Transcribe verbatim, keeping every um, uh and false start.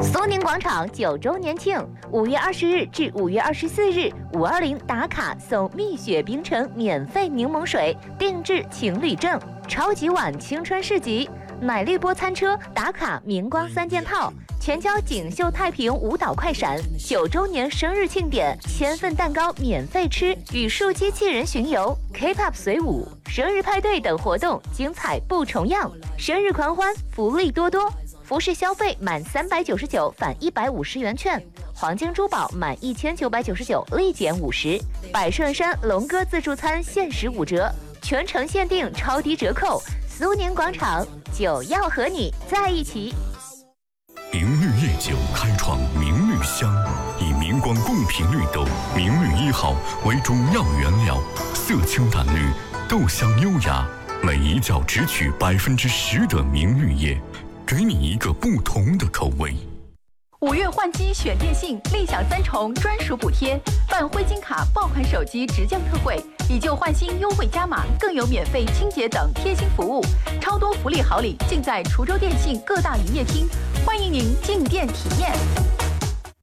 苏宁广场九周年庆，五月二十日至五月二十四日，五二零打卡送蜜雪冰城免费柠檬水，定制情侣证，超级碗青春市集，奶绿波餐车打卡明光三件套，全交锦绣太平舞蹈快闪，九周年生日庆典，千份蛋糕免费吃，语数机器人巡游 ，K-pop 随舞，生日派对等活动精彩不重样，生日狂欢福利多多。服饰消费满三百九十九返一百五十元券，黄金珠宝满一千九百九十九立减五十，百顺山龙哥自助餐限时五折，全程限定超低折扣。苏宁广场，酒要和你在一起。 明绿夜酒开创明绿香，以明光贡品绿豆明绿一号为主要原料，色清淡绿，豆香优雅，每一角只取百分之十的明绿叶，给你一个不同的口味。 五月换机选电信，立享三重专属补贴，办灰金卡爆款手机直降特惠，以旧换新优惠加码，更有免费清洁等贴心服务，超多福利好礼尽在滁州电信各大营业厅，欢迎您进店体验。